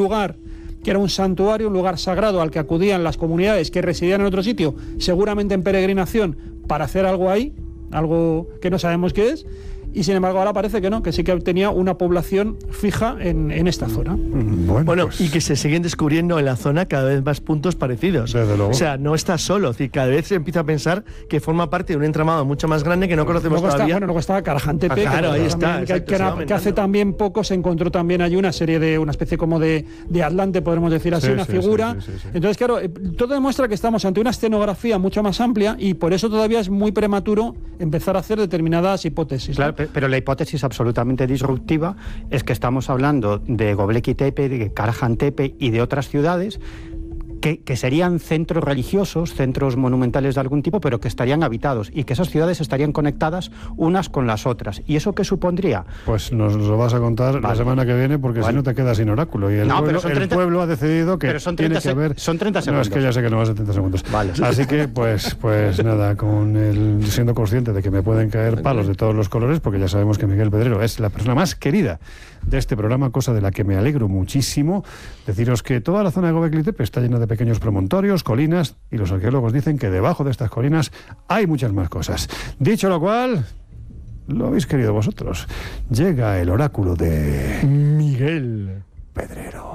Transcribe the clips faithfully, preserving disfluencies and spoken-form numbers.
lugar que era un santuario, un lugar sagrado al que acudían las comunidades que residían en otro sitio, seguramente en peregrinación, para hacer algo ahí, algo que no sabemos qué es, y sin embargo ahora parece que no, que sí que tenía una población fija en, en esta zona. Bueno, bueno pues... y que se siguen descubriendo en la zona cada vez más puntos parecidos. Desde luego. O sea, no está solo, es decir, cada vez se empieza a pensar que forma parte de un entramado mucho más grande que no conocemos luego todavía. Está, bueno, luego está Karahan Tepe, ah, claro, que, ahí está, también, exacto, que, era, que hace también poco se encontró también allí una serie de, una especie como de, de Atlante, podemos decir así, sí, una sí, figura. Sí, sí, sí, sí. Entonces, claro, todo demuestra que estamos ante una escenografía mucho más amplia y por eso todavía es muy prematuro empezar a hacer determinadas hipótesis. Claro, ¿no? Pero la hipótesis absolutamente disruptiva es que estamos hablando de Göbekli Tepe, de Karahan Tepe y de otras ciudades que, que serían centros religiosos, centros monumentales de algún tipo, pero que estarían habitados y que esas ciudades estarían conectadas unas con las otras. ¿Y eso qué supondría? Pues nos lo vas a contar vale. la semana que viene, porque bueno. si no te quedas sin oráculo. Y el, no, pueblo, treinta... el pueblo ha decidido que son tiene que haber... Son treinta segundos. No, es que ya sé que no va a ser treinta segundos. Vale. Así que, pues, pues nada, con el, siendo consciente de que me pueden caer palos de todos los colores, porque ya sabemos que Miguel Pedrero es la persona más querida de este programa, cosa de la que me alegro muchísimo. Deciros que toda la zona de Göbekli Tepe está llena de pequeños promontorios, colinas, y los arqueólogos dicen que debajo de estas colinas hay muchas más cosas. Dicho lo cual, lo habéis querido vosotros. Llega el oráculo de Miguel Pedrero.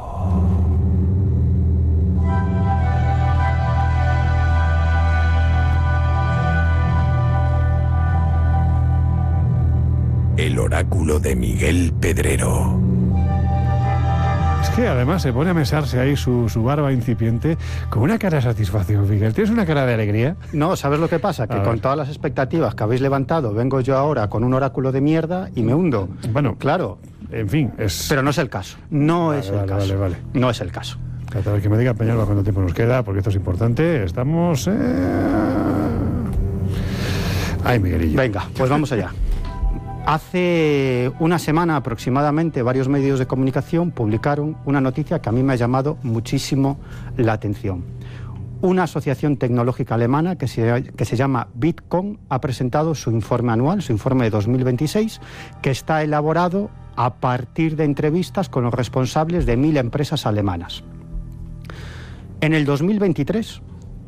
El oráculo de Miguel Pedrero. Es que además se pone a mesarse ahí su, su barba incipiente con una cara de satisfacción, Miguel. ¿Tienes una cara de alegría? No, ¿sabes lo que pasa? Que a con ver. todas las expectativas que habéis levantado, vengo yo ahora con un oráculo de mierda y me hundo. Bueno, claro. En fin, es... Pero no es el caso. No vale, es el vale, caso. Vale, vale. No es el caso. A ver, que me diga Peñalba cuánto tiempo nos queda, porque esto es importante. Estamos... Eh... Ay, Miguelillo. Venga, pues vamos allá. Hace una semana aproximadamente varios medios de comunicación publicaron una noticia que a mí me ha llamado muchísimo la atención. Una asociación tecnológica alemana que se, que se llama Bitkom ha presentado su informe anual, su informe de dos mil veintiséis, que está elaborado a partir de entrevistas con los responsables de mil empresas alemanas. En el dos mil veintitrés,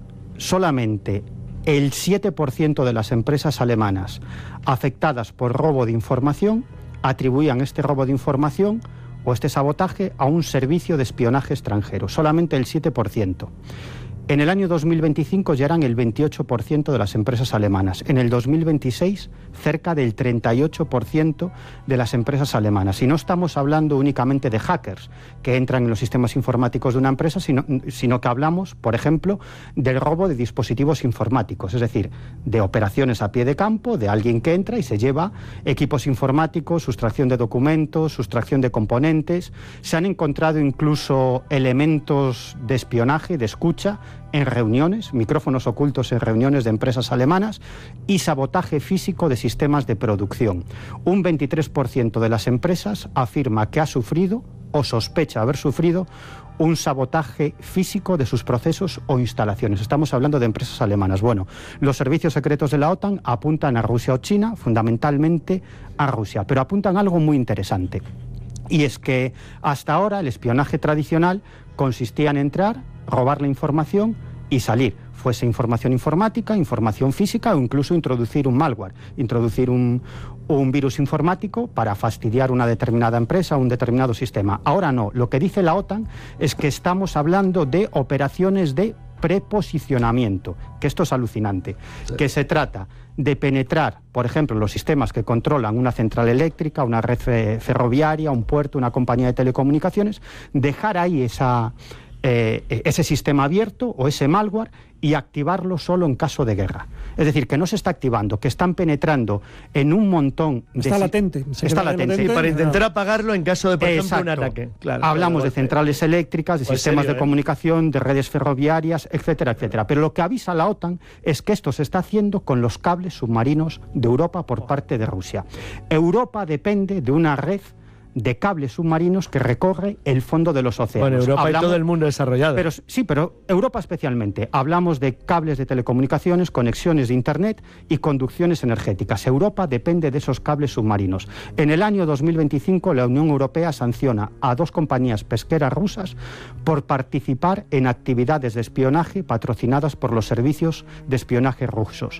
solamente el siete por ciento de las empresas alemanas afectadas por robo de información atribuían este robo de información o este sabotaje a un servicio de espionaje extranjero. Solamente el siete por ciento. En el año dos mil veinticinco ya eran el veintiocho por ciento de las empresas alemanas. En el dos mil veintiséis, cerca del treinta y ocho por ciento de las empresas alemanas. Y no estamos hablando únicamente de hackers que entran en los sistemas informáticos de una empresa, sino, sino que hablamos, por ejemplo, del robo de dispositivos informáticos, es decir, de operaciones a pie de campo, de alguien que entra y se lleva equipos informáticos, sustracción de documentos, sustracción de componentes. Se han encontrado incluso elementos de espionaje, de escucha, en reuniones, micrófonos ocultos en reuniones de empresas alemanas y sabotaje físico de sistemas de producción. Un veintitrés por ciento de las empresas afirma que ha sufrido o sospecha haber sufrido un sabotaje físico de sus procesos o instalaciones. Estamos hablando de empresas alemanas. Bueno, los servicios secretos de la OTAN apuntan a Rusia o China, fundamentalmente a Rusia, pero apuntan a algo muy interesante. Y es que hasta ahora el espionaje tradicional consistía en entrar, robar la información y salir, fuese información informática, información física o incluso introducir un malware, introducir un, un virus informático para fastidiar una determinada empresa o un determinado sistema. Ahora no, lo que dice la OTAN es que estamos hablando de operaciones de preposicionamiento, que esto es alucinante, sí. Que se trata de penetrar, por ejemplo, los sistemas que controlan una central eléctrica, una red ferroviaria, un puerto, una compañía de telecomunicaciones, dejar ahí esa... Eh, ese sistema abierto o ese malware y activarlo solo en caso de guerra. Es decir, que no se está activando, que están penetrando en un montón de... Está latente. Está latente. Sí, para intentar apagarlo en caso de, por Exacto. ejemplo, un ataque. Claro, Hablamos claro, de centrales eléctricas, de sistemas serio, de ¿eh? comunicación, de redes ferroviarias, etcétera, etcétera. Pero lo que avisa la OTAN es que esto se está haciendo con los cables submarinos de Europa por parte de Rusia. Europa depende de una red de cables submarinos que recorre el fondo de los océanos. Bueno, Europa Hablamos, y todo el mundo desarrollado. Pero, sí, pero Europa especialmente. Hablamos de cables de telecomunicaciones, conexiones de Internet y conducciones energéticas. Europa depende de esos cables submarinos. En el año dos mil veinticinco, la Unión Europea sanciona a dos compañías pesqueras rusas por participar en actividades de espionaje patrocinadas por los servicios de espionaje rusos.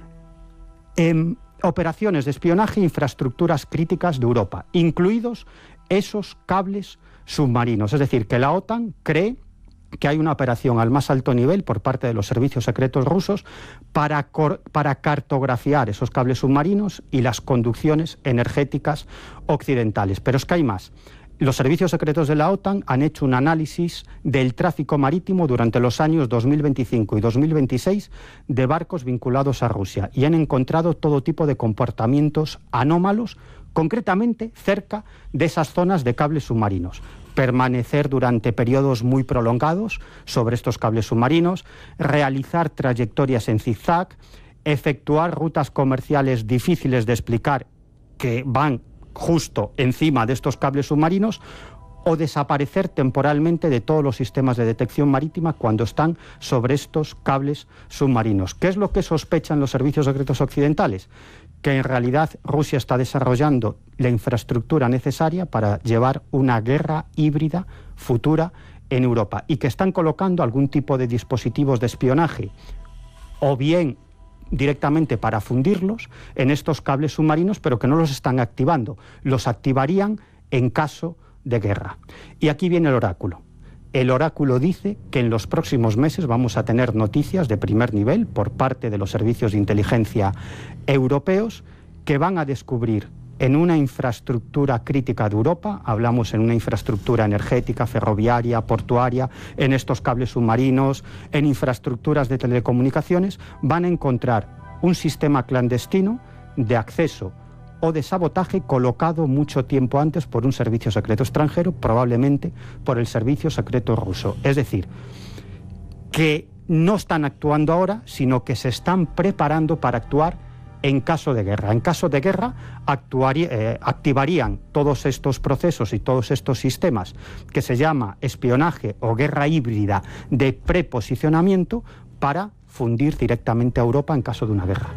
En operaciones de espionaje e infraestructuras críticas de Europa, incluidos esos cables submarinos. Es decir, que la OTAN cree que hay una operación al más alto nivel por parte de los servicios secretos rusos para, para cartografiar esos cables submarinos y las conducciones energéticas occidentales. Pero es que hay más. Los servicios secretos de la OTAN han hecho un análisis del tráfico marítimo durante los años dos mil veinticinco y dos mil veintiséis de barcos vinculados a Rusia y han encontrado todo tipo de comportamientos anómalos, concretamente cerca de esas zonas de cables submarinos. Permanecer durante periodos muy prolongados sobre estos cables submarinos, realizar trayectorias en zigzag, efectuar rutas comerciales difíciles de explicar que van justo encima de estos cables submarinos o desaparecer temporalmente de todos los sistemas de detección marítima cuando están sobre estos cables submarinos. ¿Qué es lo que sospechan los servicios secretos occidentales? Que en realidad Rusia está desarrollando la infraestructura necesaria para llevar una guerra híbrida futura en Europa y que están colocando algún tipo de dispositivos de espionaje o bien directamente para fundirlos en estos cables submarinos, pero que no los están activando. Los activarían en caso de guerra. Y aquí viene el oráculo. El oráculo dice que en los próximos meses vamos a tener noticias de primer nivel por parte de los servicios de inteligencia europeos que van a descubrir en una infraestructura crítica de Europa, hablamos en una infraestructura energética, ferroviaria, portuaria, en estos cables submarinos, en infraestructuras de telecomunicaciones, van a encontrar un sistema clandestino de acceso o de sabotaje colocado mucho tiempo antes por un servicio secreto extranjero, probablemente por el servicio secreto ruso. Es decir, que no están actuando ahora, sino que se están preparando para actuar en caso de guerra. En caso de guerra actuaría, eh, activarían todos estos procesos y todos estos sistemas que se llama espionaje o guerra híbrida de preposicionamiento para fundir directamente a Europa en caso de una guerra.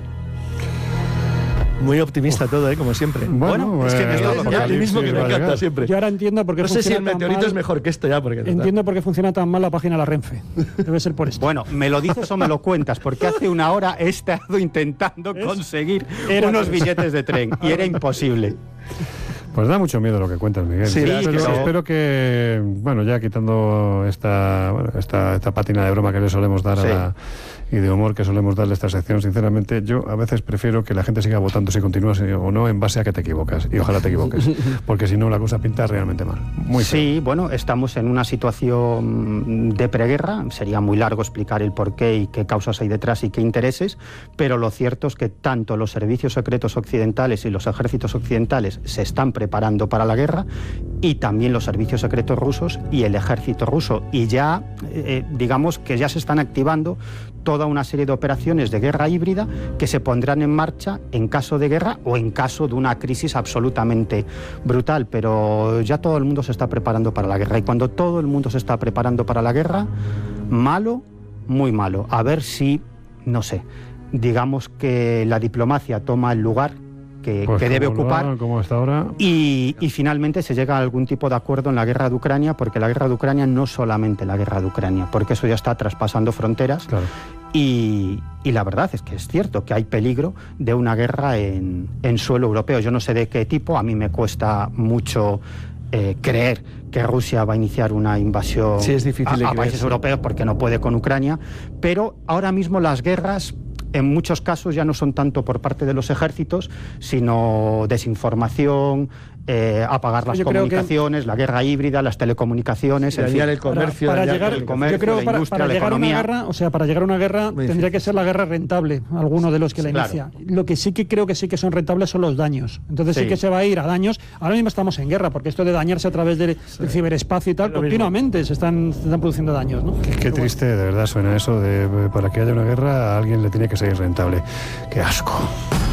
Muy optimista Uf. todo, ¿eh? Como siempre. Bueno, bueno es que me está el optimismo que me encanta siempre. Yo ahora entiendo por qué no sé si el meteorito mal. es mejor que esto ya. Porque entiendo por qué funciona tan mal la página de la Renfe. Debe ser por esto. Bueno, ¿me lo dices o me lo cuentas? Porque hace una hora he estado intentando ¿Es? conseguir era unos billetes de tren y era imposible. Pues da mucho miedo lo que cuentas, Miguel. Sí, sí, pero, pero... espero que, bueno, ya quitando esta, bueno, esta, esta pátina de broma que le solemos dar sí. a la, y de humor que solemos darle a esta sección, sinceramente, yo a veces prefiero que la gente siga votando si continúas o no en base a que te equivocas. Y ojalá te equivoques, porque si no la cosa pinta realmente mal. Muy feo. Sí, bueno, estamos en una situación de preguerra. Sería muy largo explicar el porqué y qué causas hay detrás y qué intereses, pero lo cierto es que tanto los servicios secretos occidentales y los ejércitos occidentales se están preparando para la guerra y también los servicios secretos rusos y el ejército ruso. Y ya, eh, digamos que ya se están activando toda una serie de operaciones de guerra híbrida que se pondrán en marcha en caso de guerra o en caso de una crisis absolutamente brutal. Pero ya todo el mundo se está preparando para la guerra. Y cuando todo el mundo se está preparando para la guerra, malo, muy malo. A ver si, no sé, digamos que la diplomacia toma el lugar que, pues que debe como ocupar lo, como hasta ahora. Y, y finalmente se llega a algún tipo de acuerdo en la guerra de Ucrania, porque la guerra de Ucrania no solamente la guerra de Ucrania, porque eso ya está traspasando fronteras. Claro. Y, y la verdad es que es cierto que hay peligro de una guerra en, en suelo europeo. Yo no sé de qué tipo, a mí me cuesta mucho eh, creer que Rusia va a iniciar una invasión sí, es difícil a, a países europeos porque no puede con Ucrania, pero ahora mismo las guerras en muchos casos ya no son tanto por parte de los ejércitos, sino desinformación, eh, apagar las yo comunicaciones, que... la guerra híbrida, las telecomunicaciones, sí, en fin, el comercio, para, para llegar, el comercio, yo creo la para, industria, para la llegar economía. A una guerra, o sea, para llegar a una guerra muy tendría difícil. que ser la guerra rentable, alguno de los que la Claro. inicia. Lo que sí que creo que sí que son rentables son los daños. Entonces sí, sí que se va a ir a daños. Ahora mismo estamos en guerra, porque esto de dañarse a través del, sí. del ciberespacio y tal, Lo continuamente se están, se están produciendo daños, ¿no? Qué, qué triste, de verdad, suena eso de para que haya una guerra a alguien le tiene que ser rentable. ¡Qué asco!